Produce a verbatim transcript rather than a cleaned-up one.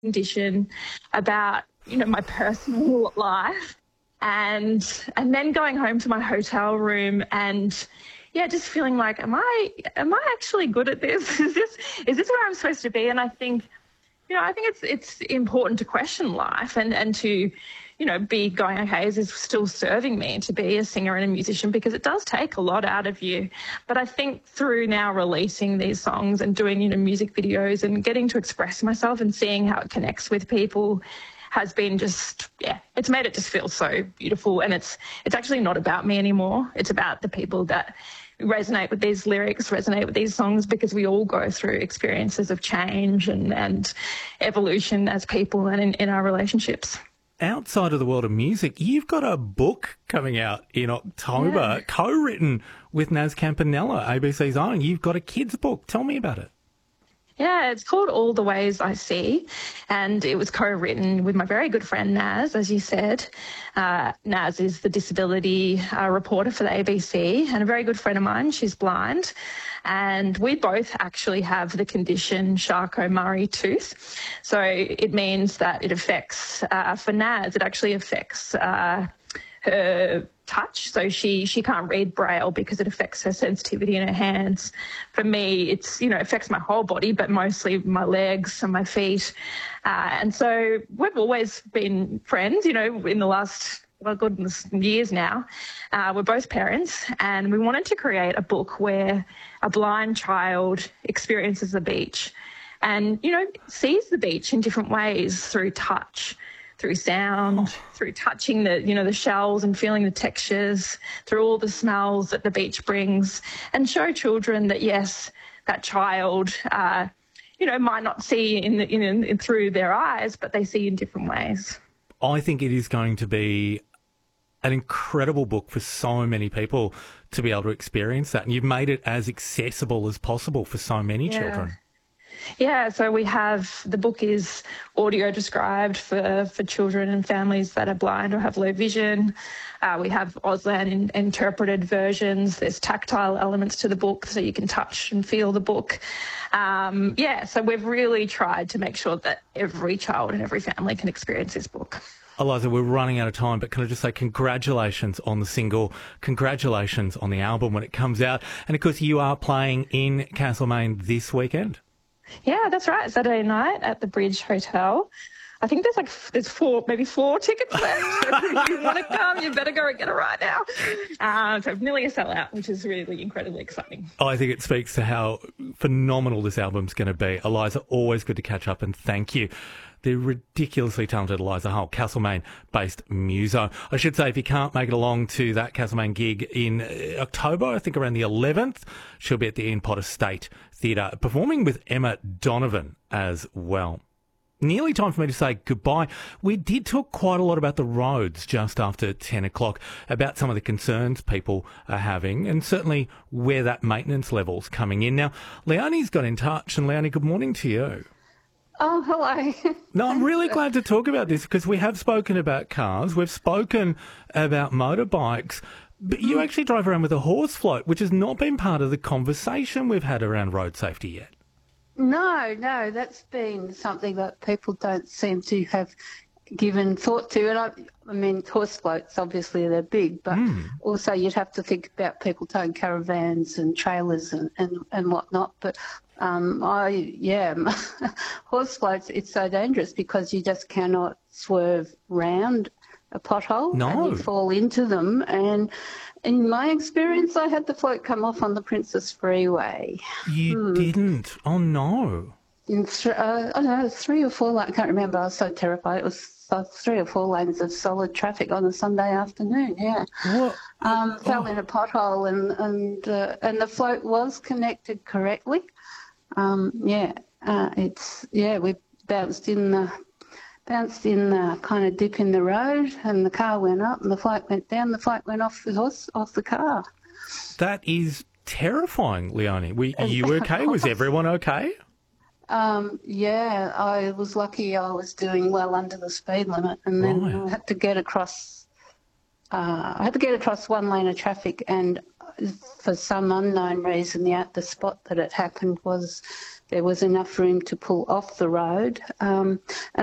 condition, about, you know, my personal life, and and then going home to my hotel room and yeah, just feeling like, am I am I actually good at this? Is this is this where I'm supposed to be? And I think, you know, I think it's it's important to question life and, and to, you know, be going, okay, is this still serving me to be a singer and a musician? Because it does take a lot out of you. But I think through now releasing these songs and doing, you know, music videos and getting to express myself and seeing how it connects with people has been just, yeah, it's made it just feel so beautiful. And it's it's actually not about me anymore. It's about the people that resonate with these lyrics, resonate with these songs, because we all go through experiences of change and, and evolution as people and in, in our relationships. Outside of the world of music, you've got a book coming out in October, Yeah. co-written with Naz Campanella, A B C's own. You've got a kids' book. Tell me about it. Yeah, it's called All the Ways I See, and it was co-written with my very good friend Naz, as you said. Uh, Naz is the disability uh, reporter for the A B C and a very good friend of mine. She's blind, and we both actually have the condition Charcot-Marie tooth. So it means that it affects, uh, for Naz, it actually affects uh, her touch. So she she can't read Braille because it affects her sensitivity in her hands. For me, it's, you know, affects my whole body, but mostly my legs and my feet. Uh, and so we've always been friends, you know, in the last, well, goodness, years now. Uh, we're both parents, and we wanted to create a book where a blind child experiences the beach and, you know, sees the beach in different ways, through touch, through sound, through touching the, you know, the shells and feeling the textures, through all the smells that the beach brings, and show children that, yes, that child, uh, you know, might not see in, the, in, in through their eyes, but they see in different ways. I think it is going to be an incredible book for so many people to be able to experience that. And you've made it as accessible as possible for so many Yeah. children. Yeah, so we have, the book is audio described for, for children and families that are blind or have low vision. Uh, we have Auslan in, interpreted versions. There's tactile elements to the book, so you can touch and feel the book. Um, yeah, so we've really tried to make sure that every child and every family can experience this book. Eliza, we're running out of time, but can I just say congratulations on the single, congratulations on the album when it comes out, and of course you are playing in Castlemaine this weekend. Yeah, that's right. Saturday night at the Bridge Hotel. I think there's like there's four, maybe four tickets left. So if you want to come, you better go and get it right now. Uh, so nearly a sellout, which is really incredibly exciting. I think it speaks to how phenomenal this album's going to be. Eliza, always good to catch up, and thank you. The ridiculously talented Eliza Hull, Castlemaine-based muso. I should say, if you can't make it along to that Castlemaine gig in October, I think around the eleventh, she'll be at the Ian Potter State Theatre, performing with Emma Donovan as well. Nearly time for me to say goodbye. We did talk quite a lot about the roads just after ten o'clock, about some of the concerns people are having, and certainly where that maintenance level's coming in. Now, Leonie's got in touch, and Leonie, good morning to you. Oh, hello. No, I'm really glad to talk about this because we have spoken about cars, we've spoken about motorbikes, but you actually drive around with a horse float, which has not been part of the conversation we've had around road safety yet. No, no, that's been something that people don't seem to have given thought to. And I, I mean, horse floats, obviously they're big, but mm. also you'd have to think about people towing caravans and trailers and, and, and whatnot. But um, I, yeah, horse floats, it's so dangerous because you just cannot swerve round a pothole no. and you fall into them. And in my experience, I had the float come off on the Princess Freeway. You hmm. didn't? Oh, no. In th- uh, I don't know, three or four lanes, I can't remember, I was so terrified. It was uh, three or four lanes of solid traffic on a Sunday afternoon, yeah. What? Um, oh. Fell in a pothole and and uh, and the float was connected correctly. Um, yeah, uh, it's, yeah, we bounced in the, bounced in the kind of dip in the road and the car went up and the float went down, the float went off the horse, off the car. That is terrifying, Leonie. Were you okay? Was everyone okay? Um, yeah, I was lucky I was doing well under the speed limit, and then right. I had to get across. Uh, I had to get across one lane of traffic, and for some unknown reason, the, the spot that it happened was there was enough room to pull off the road. Um, and